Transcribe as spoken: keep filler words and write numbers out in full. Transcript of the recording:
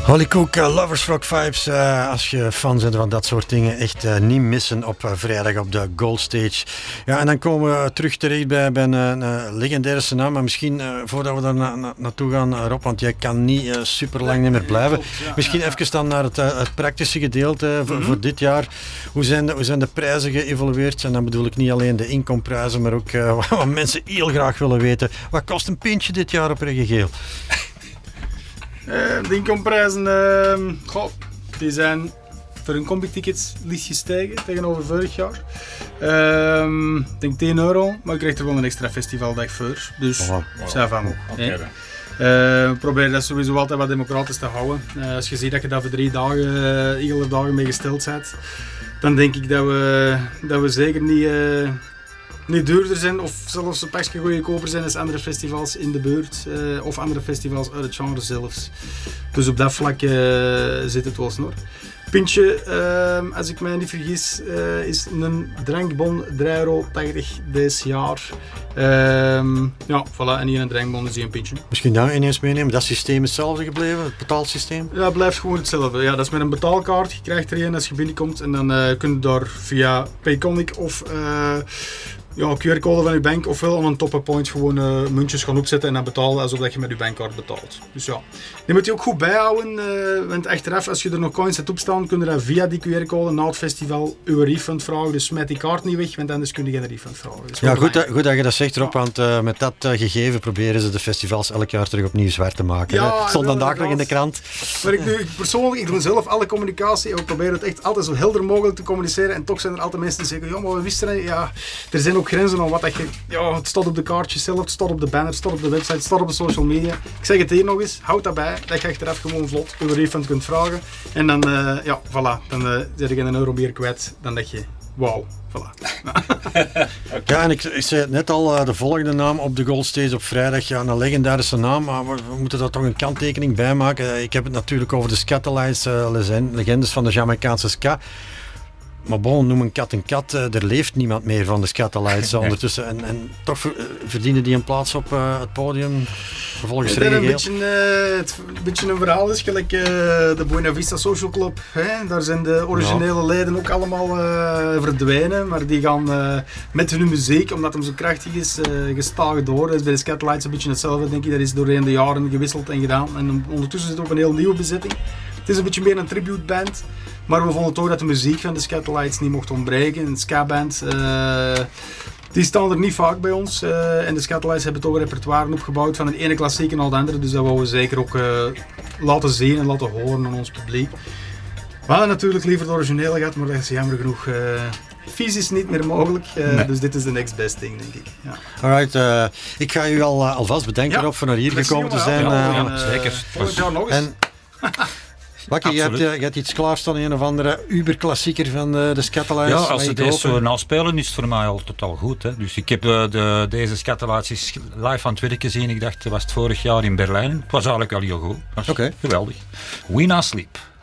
Holly Cook, uh, Lovers Rock Vibes. Uh, als je fan bent van dat soort dingen, echt uh, niet missen op uh, vrijdag op de Gold Stage. Ja, en dan komen we terug terecht bij, bij een, een legendaire naam. Maar misschien uh, voordat we daar na, na, naartoe gaan, uh, Rob, want jij kan niet uh, super lang niet meer blijven. Misschien even dan naar het, uh, het praktische gedeelte uh, voor, mm-hmm. voor dit jaar. Hoe zijn, de, hoe zijn de prijzen geëvolueerd? En dan bedoel ik niet alleen de inkomprijzen, maar ook uh, wat mensen heel graag willen weten. Wat kost een pintje dit jaar op Reggegeel? Uh, de inkomprijzen, uh, goh, die zijn voor een combi-tickets licht gestegen tegenover vorig jaar. Uh, ik denk tien euro, maar je krijgt er wel een extra festivaldag voor. Dus, oh, wow. ça va. Okay, uh, we proberen dat sowieso altijd wat democratisch te houden. Uh, als je ziet dat je daar voor drie dagen, uh, iedere dagen mee gesteld bent, dan denk ik dat we, dat we zeker niet... Uh, niet duurder zijn of zelfs een pakje goedkoper zijn dan andere festivals in de buurt uh, of andere festivals uit het genre zelfs. Dus op dat vlak uh, zit het wel snor. Pintje, uh, als ik mij niet vergis, uh, is een drankbon drie euro tachtig deze jaar. Uh, ja, voilà, en hier een drankbon is hier een pintje. Misschien daar ineens meenemen, dat systeem is hetzelfde gebleven, het betaalsysteem? Ja, het blijft gewoon hetzelfde. Ja, dat is met een betaalkaart, je krijgt er een als je binnenkomt en dan uh, kun je daar via Payconic of... Uh, Ja, Q R-code van je bank ofwel aan een top-up point gewoon uh, muntjes gaan opzetten en dan betalen alsof dat je met je bankkaart betaalt. Dus ja, die moet je ook goed bijhouden, uh, want achteraf als je er nog coins hebt opstaan, kun je dan via die Q R-code na het festival uw refund vragen. Dus smijt die kaart niet weg, want anders kun je geen refund vragen. Ja, goed dat, goed dat je dat zegt, Rob, want uh, met dat uh, gegeven proberen ze de festivals elk jaar terug opnieuw zwart te maken. Ja, het stond vandaag nog in de krant. Maar ik, nu, ik persoonlijk, ik doe zelf alle communicatie en we proberen het echt altijd zo helder mogelijk te communiceren en toch zijn er altijd mensen die zeggen, ja, maar we wisten het, ja, er zijn ook grenzen aan wat dat je, ja, het staat op de kaartjes zelf, het staat op de banner, het staat op de website, het staat op de social media. Ik zeg het hier nog eens, houd daarbij, dat je achteraf gewoon vlot uw refund kunt vragen. En dan, uh, ja, voilà, dan uh, zet je een euro meer kwijt dan dat je, wauw, voilà. Ja, en ik, ik zei het net al, uh, de volgende naam op de Gold Stage op vrijdag, ja, een legendarische naam, maar we, we moeten daar toch een kanttekening bij maken. Uh, ik heb het natuurlijk over de Skatalites, uh, legendes van de Jamaicaanse ska. Maar bon, noem een kat een kat, uh, er leeft niemand meer van de Skatalites ondertussen. En, en toch ver, uh, verdienen die een plaats op uh, het podium, vervolgens ja, Reggegeel. Een beetje, uh, het een beetje een verhaal is, gelijk uh, de Buena Vista Social Club. Hè? Daar zijn de originele ja. leden ook allemaal uh, verdwenen, maar die gaan uh, met hun muziek, omdat hem zo krachtig is, uh, gestagen door. Dat is bij de Skatalites een beetje hetzelfde, denk ik. Dat is doorheen de jaren gewisseld en gedaan. En ondertussen zit ook een heel nieuwe bezetting. Het is een beetje meer een tributeband. Maar we vonden toch dat de muziek van de Skatalites niet mocht ontbreken. Een ska-band, uh, die staan er niet vaak bij ons. Uh, en de Skatalites hebben toch een repertoire opgebouwd van de ene klassieker naar de andere. Dus dat willen we zeker ook uh, laten zien en laten horen aan ons publiek. We hadden natuurlijk liever het originele gehad, maar dat is jammer genoeg... Uh, fysisch niet meer mogelijk, uh, nee. Dus dit is de next best thing, denk ik. Ja. Alright, uh, ik ga u al, uh, alvast bedanken, Rob, ja. voor naar hier Merci, gekomen te zijn. Ja, uh, ja, ja, zeker. Volgend jaar nog eens. Wakkie, je hebt, je hebt iets klaarstaan, een of andere uberklassieker van de, de Skatalites. Ja, als ze deze zo naspelen is het voor mij altijd al goed. Hè. Dus ik heb de, de, deze Skatalites live aan het werk gezien. Ik dacht, dat was het vorig jaar in Berlijn. Het was eigenlijk al heel goed. Oké. Okay. Geweldig. We Now Sleep.